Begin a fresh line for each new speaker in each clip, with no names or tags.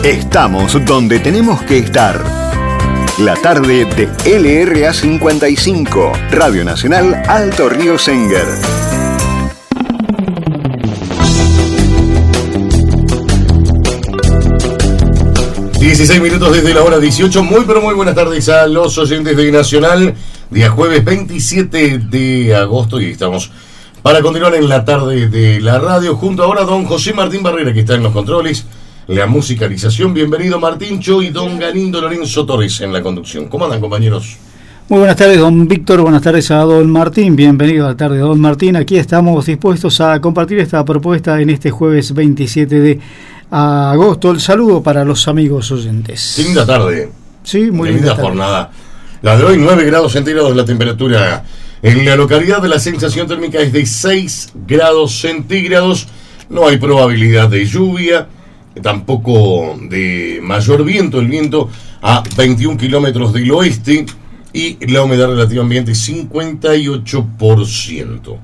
Estamos donde tenemos que estar. La tarde de LRA 55, Radio Nacional Alto Río Senguer.
...16 desde la hora 18... Muy pero muy buenas tardes a los oyentes de Nacional... Día jueves 27 de agosto... Y estamos para continuar en la tarde de la radio... Junto ahora a don José Martín Barrera... Que está en los controles... La musicalización, bienvenido Martíncho... Y don Galindo Lorenzo Torres en la conducción. ¿Cómo andan, compañeros?
Muy buenas tardes, don Víctor, buenas tardes a don Martín, bienvenido a la tarde de don Martín. Aquí estamos dispuestos a compartir esta propuesta en este jueves 27 de agosto. El saludo para los amigos oyentes.
Linda tarde.
Sí, muy linda
jornada. La de hoy, 9 grados centígrados la temperatura. En la localidad de la sensación térmica es de 6 grados centígrados. No hay probabilidad de lluvia, tampoco de mayor viento. El viento a 21 kilómetros del oeste. Y la humedad relativa ambiente 58%.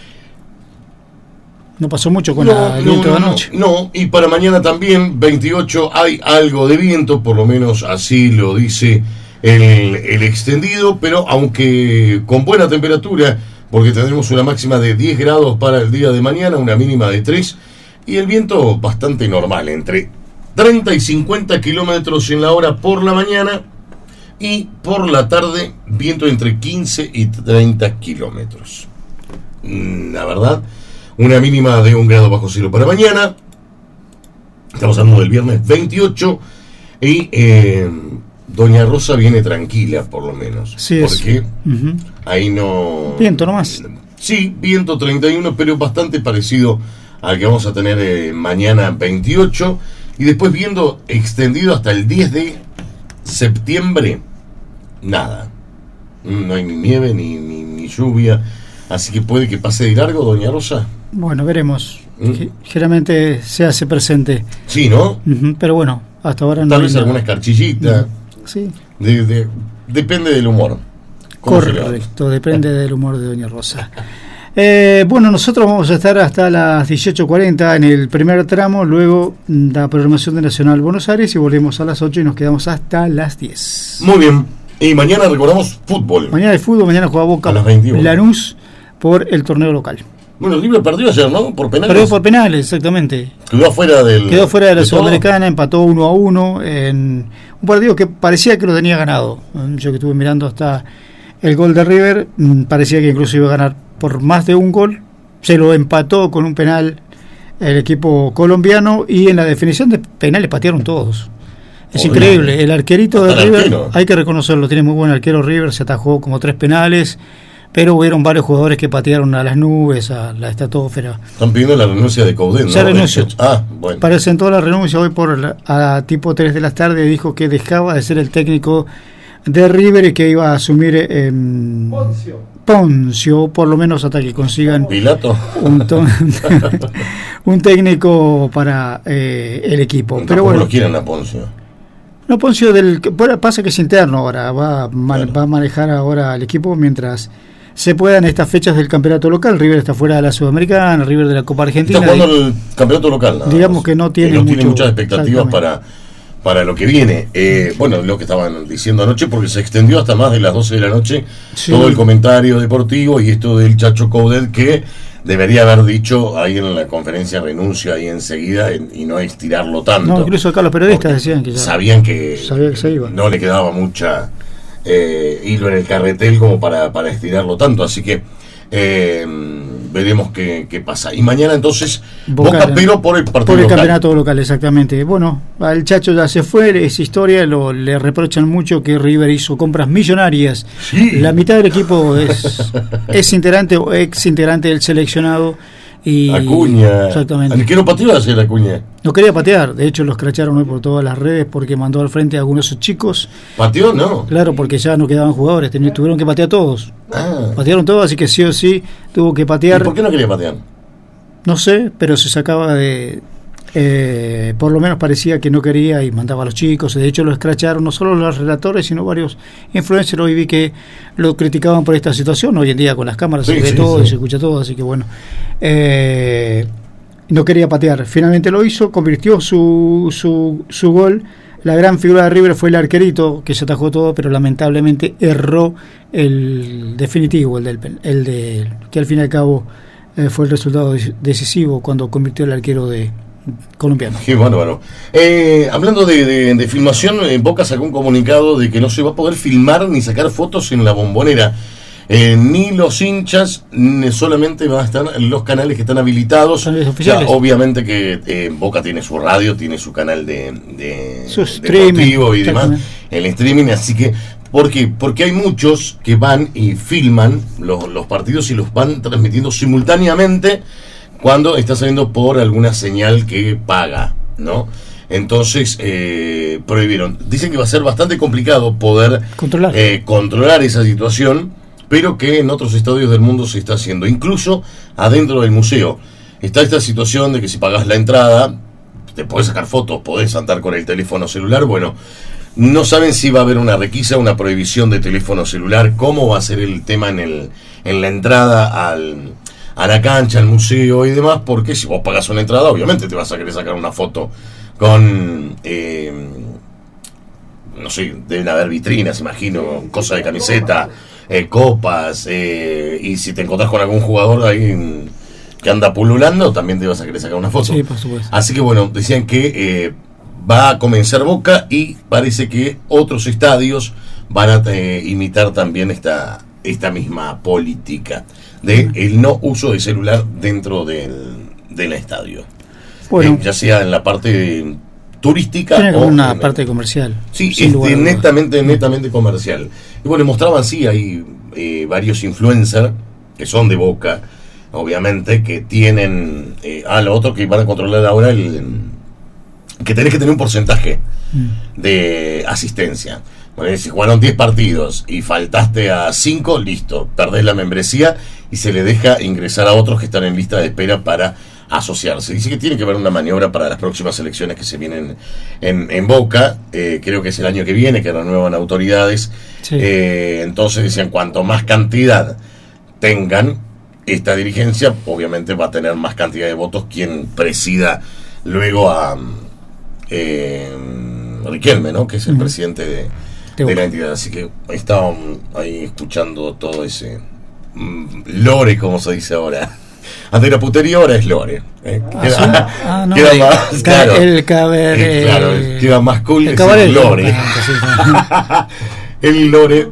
No pasó mucho con el viento de anoche.
No, y para mañana también 28 hay algo de viento, por lo menos así lo dice el extendido, pero aunque con buena temperatura, porque tendremos una máxima de 10 grados para el día de mañana, una mínima de 3, y el viento bastante normal, entre 30 y 50 kilómetros en la hora por la mañana, y por la tarde, viento entre 15 y 30 kilómetros. La verdad, una mínima de 1 grado bajo cero para mañana. Estamos hablando del viernes 28. Y doña Rosa viene tranquila, por lo menos.
Sí,
porque ahí no...
Viento nomás.
Sí, viento 31, pero bastante parecido al que vamos a tener mañana 28. Y después viendo extendido hasta el 10 de septiembre. Nada, no hay ni nieve ni lluvia, así que puede que pase de largo, doña Rosa.
Bueno, veremos. Generalmente se hace presente.
Sí, ¿no?
Pero bueno, hasta ahora no.
Tal vez alguna escarchillita.
Sí.
Depende del humor.
Correcto, depende del humor de doña Rosa. Bueno, nosotros vamos a estar hasta las 18:40 en el primer tramo, luego la programación de Nacional Buenos Aires y volvemos a las 8 y nos quedamos hasta las 10.
Muy bien, y mañana recordamos fútbol.
Mañana hay fútbol, mañana juega Boca Lanús por el torneo local.
Bueno, el River perdió ayer, ¿no? Por penales.
Perdió por penales, exactamente.
Quedó afuera
de la Sudamericana, empató 1-1 en un partido que parecía que lo tenía ganado. Yo que estuve mirando hasta el gol de River, parecía que incluso iba a ganar por más de un gol, se lo empató con un penal el equipo colombiano y en la definición de penales patearon todos. Es increíble, el arquerito de River, hay que reconocerlo, tiene muy buen arquero River, se atajó como 3 penales, pero hubieron varios jugadores que patearon a las nubes, a la estratosfera.
Están pidiendo la renuncia de Coudet, ¿no?
Se renunció.
Bueno.
Presentó la renuncia hoy a tipo 3 de la tarde, dijo que dejaba de ser el técnico de River y que iba a asumir Poncio, por lo menos hasta que consigan
Pilato
un técnico para el equipo. Pero bueno,
lo quieren a Poncio.
No, Poncio pasa que es interno ahora, va a manejar ahora el equipo mientras se pueda en estas fechas del campeonato local. River está fuera de la Sudamericana, River de la Copa Argentina.
Está jugando el campeonato local.
Digamos que no tiene
muchas expectativas para lo que viene. Bueno, lo que estaban diciendo anoche, porque se extendió hasta más de las 12 de la noche, sí, todo el comentario deportivo y esto del Chacho Coudet, que debería haber dicho ahí en la conferencia renuncia ahí enseguida y no estirarlo tanto.
No, incluso acá los periodistas decían que ya
sabían que
se iba.
No le quedaba mucha hilo en el carretel como para estirarlo tanto, así que veremos qué pasa. Y mañana entonces Boca, pero por el partido
por el
local.
Campeonato local, exactamente. Bueno, al Chacho ya se fue, es historia, le reprochan mucho que River hizo compras millonarias.
Sí.
La mitad del equipo es integrante o ex integrante del seleccionado. Y
Acuña.
Exactamente.
¿El que no pateó hacer Acuña?
No quería patear, de hecho lo escracharon hoy por todas las redes porque mandó al frente a algunos chicos.
¿Pateó? No.
Claro, porque ya no quedaban jugadores, tuvieron que patear todos. Patearon todos, así que sí o sí tuvo que patear.
¿Y por qué no quería patear?
No sé, pero se sacaba de... por lo menos parecía que no quería y mandaba a los chicos. De hecho lo escracharon no solo los relatores sino varios influencers. Hoy vi que lo criticaban por esta situación. Hoy en día con las cámaras se ve todo y se escucha todo, así que bueno, no quería patear. Finalmente lo hizo, convirtió su gol. La gran figura de River fue el arquerito, que se atajó todo, pero lamentablemente erró el definitivo, que al fin y al cabo fue el resultado decisivo cuando convirtió el arquero de colombiano.
Qué bárbaro. Hablando de filmación, Boca sacó un comunicado de que no se va a poder filmar ni sacar fotos en la Bombonera. Ni los hinchas, solamente van a estar los canales que están habilitados.
Oficiales.
Ya, obviamente que Boca tiene su radio, tiene su canal de
su streaming
y demás, el streaming, así que ¿por qué? Porque hay muchos que van y filman los partidos y los van transmitiendo simultáneamente cuando está saliendo por alguna señal que paga, ¿no? Entonces prohibieron. Dicen que va a ser bastante complicado poder controlar esa situación, pero que en otros estadios del mundo se está haciendo, incluso adentro del museo. Está esta situación de que si pagás la entrada, te podés sacar fotos, podés andar con el teléfono celular. Bueno, no saben si va a haber una requisa, una prohibición de teléfono celular, cómo va a ser el tema en la entrada a la cancha, al museo y demás, porque si vos pagás una entrada, obviamente te vas a querer sacar una foto con... no sé, deben haber vitrinas, imagino, cosas de camiseta, copas, y si te encontrás con algún jugador ahí que anda pululando, también te vas a querer sacar una foto.
Sí, por supuesto.
Así que bueno, decían que va a comenzar Boca y parece que otros estadios van a imitar también esta misma política de el no uso de celular dentro del estadio. Bueno, ya sea en la parte turística
tiene o una parte comercial.
Sí, es netamente comercial. Y bueno, mostraban, sí, hay varios influencers que son de Boca, obviamente, que tienen lo otro que van a controlar ahora, que tenés que tener un porcentaje de asistencia. Bueno, si jugaron 10 partidos y faltaste a 5, listo, perdés la membresía y se le deja ingresar a otros que están en lista de espera para asociarse. Dice que tiene que haber una maniobra para las próximas elecciones que se vienen en Boca, creo que es el año que viene, que renuevan autoridades. Sí. Entonces decían, cuanto más cantidad tengan esta dirigencia, obviamente va a tener más cantidad de votos quien presida luego a Riquelme, ¿no? Que es el presidente de la entidad. Así que estaba ahí escuchando todo ese lore, como se dice ahora. Antes era putería, ahora es lore. Queda más, claro. Queda más cool decir lore. El lore.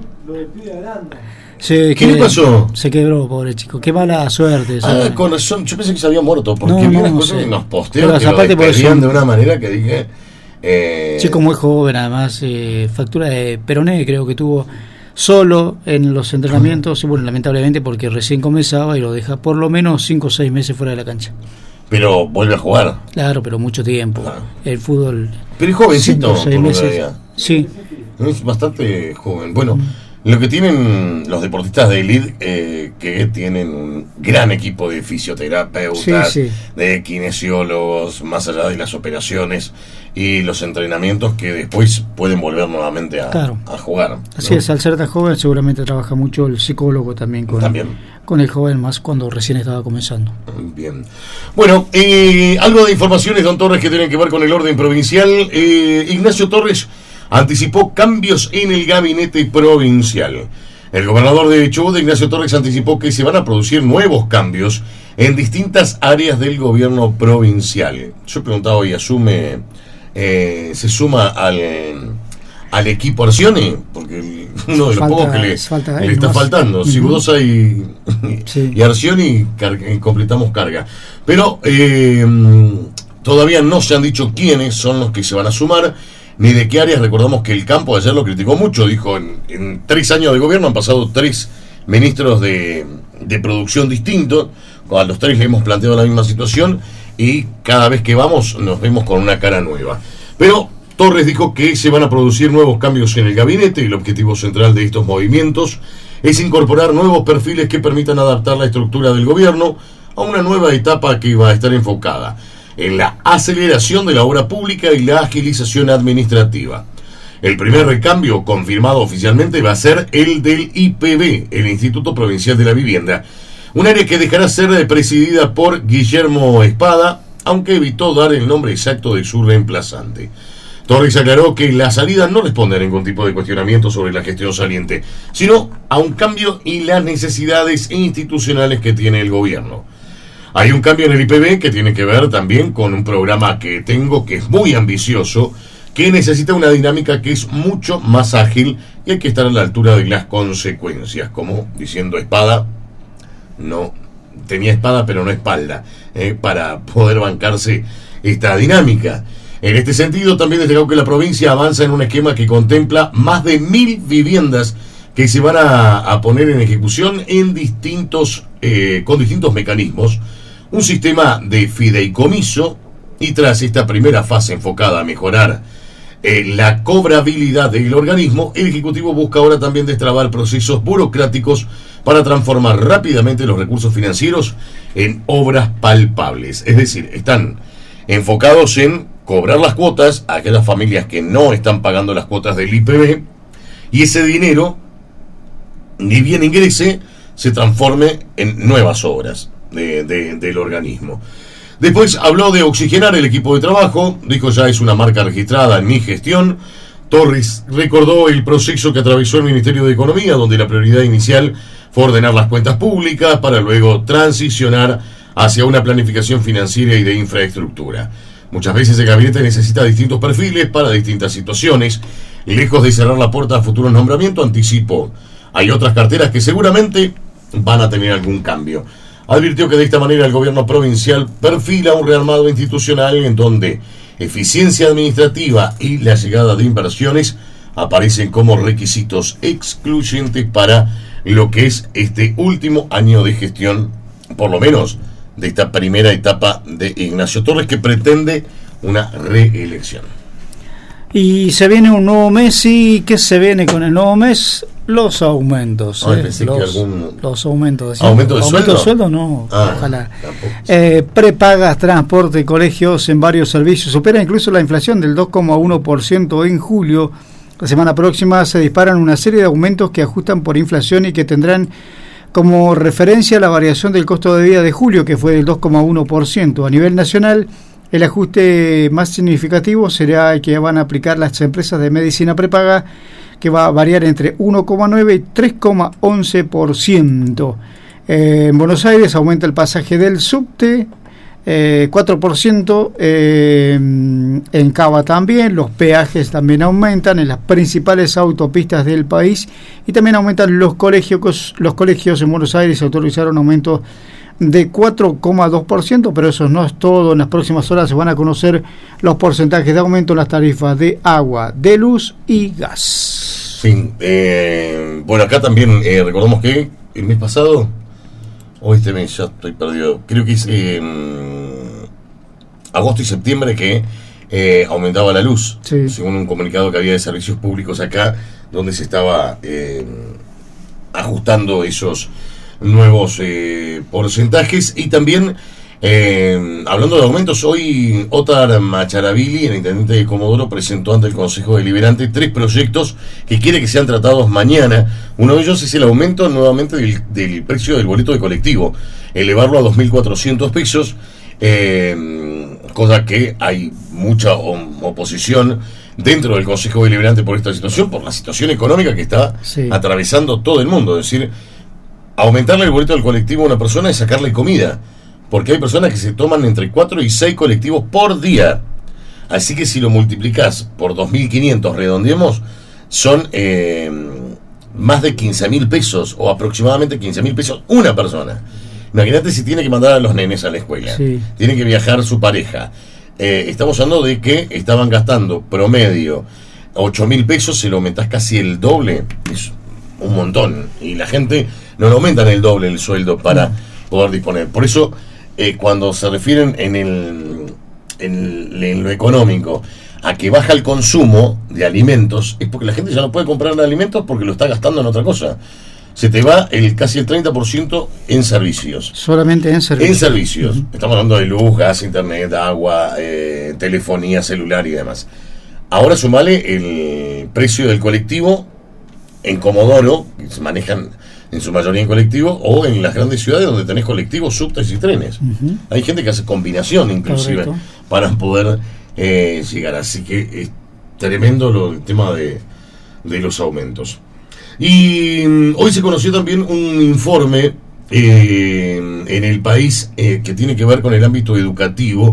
Sí, ¿qué le pasó? Se quebró, pobre chico. Qué mala suerte.
Con razón, yo pensé que se había muerto, porque vi unas cosas que nos postearon que lo despedían de una manera que dije...
Chico muy joven, además, fractura de peroné, creo que tuvo solo en los entrenamientos, bueno, lamentablemente porque recién comenzaba y lo deja por lo menos 5 o 6 meses fuera de la cancha.
Pero vuelve a jugar.
Claro, pero mucho tiempo. El fútbol...
Pero es jovencito.
5 o 6 meses. Sí.
Es bastante joven. Bueno... Lo que tienen los deportistas de elite, que tienen un gran equipo de fisioterapeutas, de kinesiólogos, más allá de las operaciones y los entrenamientos, que después pueden volver nuevamente a jugar, ¿no?
Así es, al ser tan joven seguramente trabaja mucho el psicólogo también con el joven, más cuando recién estaba comenzando.
Bien. Bueno, algo de informaciones, don Torres, que tienen que ver con el orden provincial. Ignacio Torres anticipó cambios en el gabinete provincial. El gobernador de Chubut, Ignacio Torres, anticipó que se van a producir nuevos cambios en distintas áreas del gobierno provincial. Yo he preguntado, ¿y se suma al equipo Arcioni? Porque uno de los pocos que le está faltando. Sigudosa y Arcioni completamos carga. Pero todavía no se han dicho quiénes son los que se van a sumar, ni de qué áreas. Recordamos que el campo ayer lo criticó mucho, dijo, en 3 años de gobierno han pasado 3 ministros de producción distintos, a los 3 le hemos planteado la misma situación y cada vez que vamos nos vemos con una cara nueva. Pero Torres dijo que se van a producir nuevos cambios en el gabinete y el objetivo central de estos movimientos es incorporar nuevos perfiles que permitan adaptar la estructura del gobierno a una nueva etapa que va a estar enfocada en la aceleración de la obra pública y la agilización administrativa. El primer recambio confirmado oficialmente va a ser el del IPB, el Instituto Provincial de la Vivienda, un área que dejará ser presidida por Guillermo Espada, aunque evitó dar el nombre exacto de su reemplazante. Torres aclaró que la salida no responde a ningún tipo de cuestionamiento sobre la gestión saliente, sino a un cambio y las necesidades institucionales que tiene el gobierno. Hay un cambio en el IPB que tiene que ver también con un programa que tengo que es muy ambicioso, que necesita una dinámica que es mucho más ágil y hay que estar a la altura de las consecuencias, como diciendo espada, no tenía espada pero no espalda, para poder bancarse esta dinámica. En este sentido, también destacó que la provincia avanza en un esquema que contempla más de 1.000 viviendas que se van a poner en ejecución en con distintos mecanismos, un sistema de fideicomiso, y tras esta primera fase enfocada a mejorar la cobrabilidad del organismo, el Ejecutivo busca ahora también destrabar procesos burocráticos para transformar rápidamente los recursos financieros en obras palpables. Es decir, están enfocados en cobrar las cuotas a aquellas familias que no están pagando las cuotas del IPB, y ese dinero, ni bien ingrese, se transforme en nuevas obras del organismo. Después habló de oxigenar el equipo de trabajo, dijo ya es una marca registrada en mi gestión. Torres recordó el proceso que atravesó el Ministerio de Economía, donde la prioridad inicial fue ordenar las cuentas públicas para luego transicionar hacia una planificación financiera y de infraestructura. Muchas veces el gabinete necesita distintos perfiles para distintas situaciones. Lejos de cerrar la puerta a futuros nombramientos, anticipó: hay otras carteras que seguramente van a tener algún cambio. Advirtió que de esta manera el gobierno provincial perfila un rearmado institucional en donde eficiencia administrativa y la llegada de inversiones aparecen como requisitos excluyentes para lo que es este último año de gestión, por lo menos de esta primera etapa de Ignacio Torres, que pretende una reelección.
Y se viene un nuevo mes. ¿Y qué se viene con el nuevo mes? Los aumentos. Los aumentos.
¿Aumento de sueldo?
¿Aumento de sueldo? No, ojalá. Prepagas, transporte, colegios en varios servicios. Supera incluso la inflación del 2,1% en julio. La semana próxima se disparan una serie de aumentos que ajustan por inflación y que tendrán como referencia la variación del costo de vida de julio, que fue del 2,1%. A nivel nacional, el ajuste más significativo será el que van a aplicar las empresas de medicina prepaga, que va a variar entre 1,9 y 3,11%. En Buenos Aires aumenta el pasaje del subte, 4%, en Cava también, los peajes también aumentan en las principales autopistas del país, y también aumentan los colegios. Los colegios en Buenos Aires autorizaron aumentos de 4,2%, pero eso no es todo. En las próximas horas se van a conocer los porcentajes de aumento en las tarifas de agua, de luz y gas.
Sí, bueno, acá también recordamos que el mes pasado, o este mes, ya estoy perdido, creo que es agosto y septiembre que aumentaba la luz, sí, según un comunicado que había de servicios públicos acá, donde se estaba ajustando esos nuevos porcentajes. Y también hablando de aumentos, hoy Ótar Macharavili, el intendente de Comodoro, presentó ante el Consejo Deliberante 3 proyectos que quiere que sean tratados mañana. Uno de ellos es el aumento nuevamente del precio del boleto de colectivo, elevarlo a 2.400 pesos, cosa que hay mucha oposición dentro del Consejo Deliberante por esta situación, por la situación económica que está atravesando todo el mundo. Es decir, aumentarle el boleto del colectivo a una persona es sacarle comida, porque hay personas que se toman entre 4 y 6 colectivos por día. Así que si lo multiplicás por 2.500, redondeemos, son más de 15.000 pesos, o aproximadamente 15.000 pesos una persona. Imagínate si tiene que mandar a los nenes a la escuela, tiene que viajar su pareja. Estamos hablando de que estaban gastando promedio 8.000 pesos, se lo aumentás casi el doble, es un montón. Y la gente no le aumentan el doble el sueldo para poder disponer. Por eso, cuando se refieren en lo económico a que baja el consumo de alimentos, es porque la gente ya no puede comprar alimentos porque lo está gastando en otra cosa. Se te va casi el 30% en servicios.
Solamente en servicios.
En servicios. Estamos hablando de luz, gas, internet, agua, telefonía celular y demás. Ahora sumale el precio del colectivo en Comodoro, que se manejan en su mayoría en colectivo, o en las grandes ciudades donde tenés colectivos, subtes y trenes. Hay gente que hace combinación inclusive. Correcto. Para poder llegar. Así que es tremendo el tema de los aumentos. Y hoy se conoció también un informe en el país que tiene que ver con el ámbito educativo.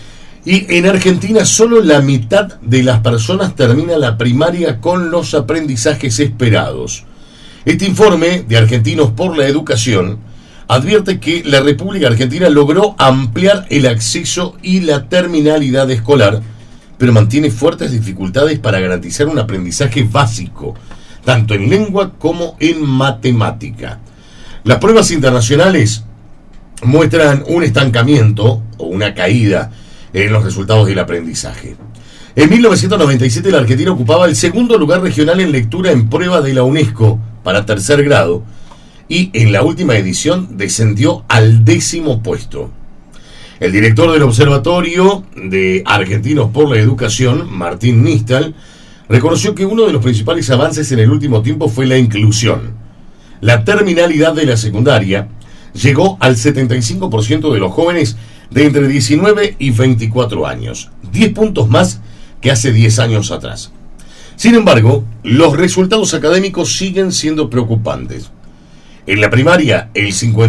Y en Argentina solo la mitad de las personas termina la primaria con los aprendizajes esperados. Este informe de Argentinos por la Educación advierte que la República Argentina logró ampliar el acceso y la terminalidad escolar, pero mantiene fuertes dificultades para garantizar un aprendizaje básico, tanto en lengua como en matemática. Las pruebas internacionales muestran un estancamiento o una caída en los resultados del aprendizaje. En 1997 la Argentina ocupaba el segundo lugar regional en lectura en prueba de la UNESCO para tercer grado y en la última edición descendió al 10º puesto. El director del Observatorio de Argentinos por la Educación, Martín Nistal, reconoció que uno de los principales avances en el último tiempo fue la inclusión. La terminalidad de la secundaria llegó al 75% de los jóvenes de entre 19 y 24 años, 10 puntos más que hace 10 años atrás. Sin embargo, los resultados académicos siguen siendo preocupantes. En la primaria, el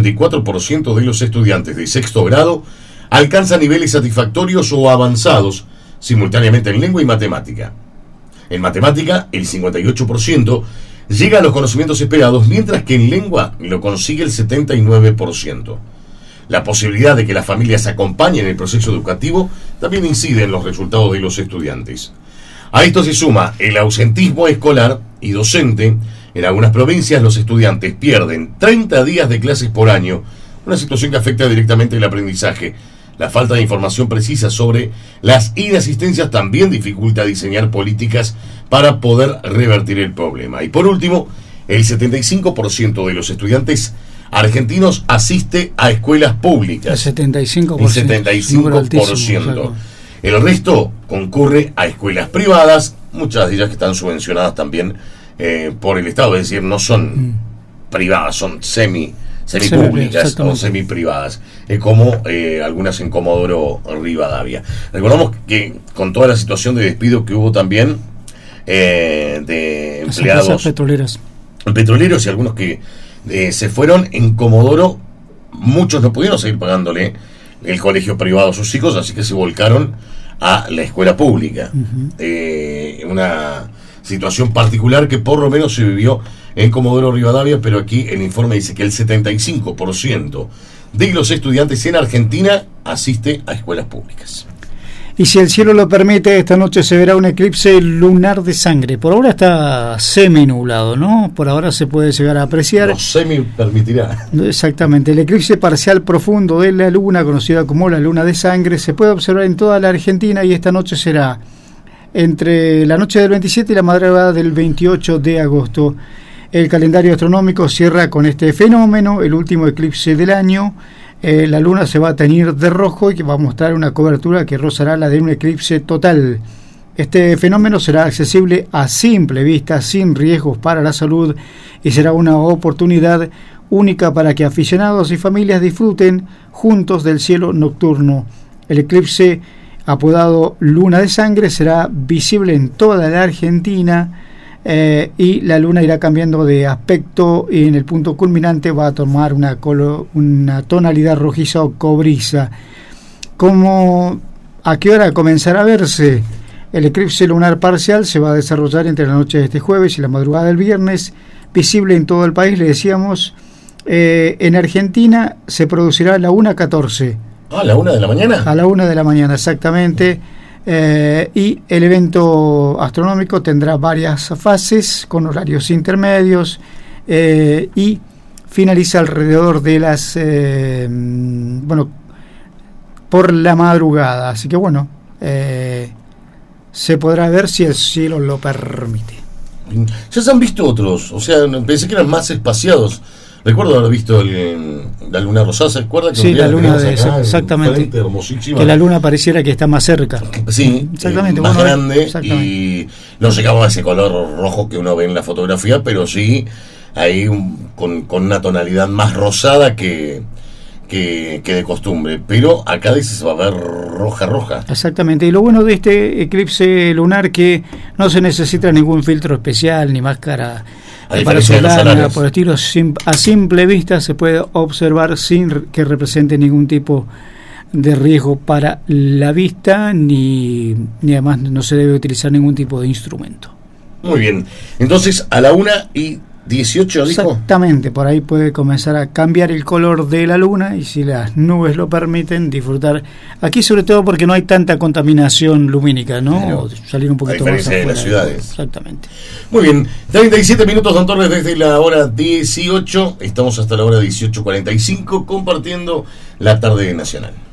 54% de los estudiantes de sexto grado alcanza niveles satisfactorios o avanzados simultáneamente en lengua y matemática. En matemática, el 58% llega a los conocimientos esperados, mientras que en lengua lo consigue el 79%. La posibilidad de que las familias acompañen el proceso educativo también incide en los resultados de los estudiantes. A esto se suma el ausentismo escolar y docente. En algunas provincias los estudiantes pierden 30 días de clases por año, una situación que afecta directamente el aprendizaje. La falta de información precisa sobre las inasistencias también dificulta diseñar políticas para poder revertir el problema. Y por último, el 75% de los estudiantes argentinos asiste a escuelas públicas.
El 75%.
El 75%. El resto concurre a escuelas privadas, muchas de ellas que están subvencionadas también por el Estado, es decir, no son privadas, son semipúblicas o semiprivadas, como algunas en Comodoro Rivadavia. Recordamos que con toda la situación de despido que hubo también de empleados petroleros y algunos que se fueron en Comodoro, muchos no pudieron seguir pagándole el colegio privado a sus hijos, así que se volcaron a la escuela pública. Una situación particular que por lo menos se vivió en Comodoro Rivadavia, pero aquí el informe dice que el 75% de los estudiantes en Argentina asiste a escuelas públicas.
Y si el cielo lo permite, esta noche se verá un eclipse lunar de sangre. Por ahora está semi-nublado, ¿no? Por ahora se puede llegar a apreciar.
No semi-permitirá.
Exactamente. El eclipse parcial profundo de la luna, conocida como la luna de sangre, se puede observar en toda la Argentina y esta noche será entre la noche del 27 y la madrugada del 28 de agosto. El calendario astronómico cierra con este fenómeno, el último eclipse del año. La luna se va a teñir de rojo y que va a mostrar una cobertura que rozará la de un eclipse total. Este fenómeno será accesible a simple vista, sin riesgos para la salud, y será una oportunidad única para que aficionados y familias disfruten juntos del cielo nocturno. El eclipse, apodado Luna de Sangre, será visible en toda la Argentina. Y la luna irá cambiando de aspecto y en el punto culminante va a tomar una tonalidad rojiza o cobriza. ¿A qué hora comenzará a verse? El eclipse lunar parcial se va a desarrollar entre la noche de este jueves y la madrugada del viernes, visible en todo el país, le decíamos. En Argentina se producirá a la 1:14.
¿A la 1 de la mañana?
A la 1 de la mañana, exactamente. Y el evento astronómico tendrá varias fases con horarios intermedios y finaliza alrededor de las por la madrugada, así que se podrá ver si el cielo lo permite.
Ya se han visto otros, o sea, pensé que eran más espaciados. Recuerdo haber visto la luna rosada, ¿se acuerda? Que
sí, la luna exactamente. Que la luna pareciera que está más cerca.
Sí, exactamente, más grande, exactamente. Y no llegaba a ese color rojo que uno ve en la fotografía, pero sí ahí con una tonalidad más rosada que de costumbre, pero acá dice se va a ver roja.
Exactamente, y lo bueno de este eclipse lunar que no se necesita ningún filtro especial ni máscara para solar, por el estilo, a simple vista se puede observar sin que represente ningún tipo de riesgo para la vista, ni además no se debe utilizar ningún tipo de instrumento.
Muy bien, entonces a la 1:18 dijo.
Exactamente, por ahí puede comenzar a cambiar el color de la luna y si las nubes lo permiten, disfrutar aquí, sobre todo porque no hay tanta contaminación lumínica, ¿no?
Claro.
Salir un poquito más afuera
de las ciudades.
Exactamente.
Muy bien, 37 minutos, don Torres, desde la hora 18. Estamos hasta la hora 18:45 compartiendo la tarde nacional.